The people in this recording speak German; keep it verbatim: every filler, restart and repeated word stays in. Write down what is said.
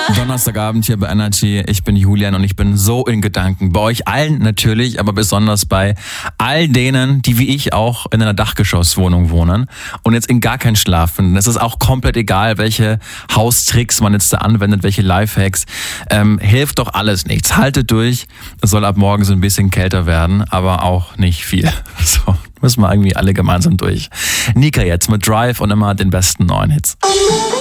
Donnerstagabend hier bei Energy. Ich bin Julian und ich bin so in Gedanken. Bei euch allen natürlich, aber besonders bei all denen, die wie ich auch in einer Dachgeschosswohnung wohnen und jetzt in gar keinen Schlaf finden. Es ist auch komplett egal, welche Haustricks man jetzt da anwendet, welche Lifehacks. Ähm, hilft doch alles nichts. Haltet durch. Es soll ab morgen so ein bisschen kälter werden, aber auch nicht viel. So, müssen wir irgendwie alle gemeinsam durch. Nika jetzt mit Drive und immer den besten neuen Hits.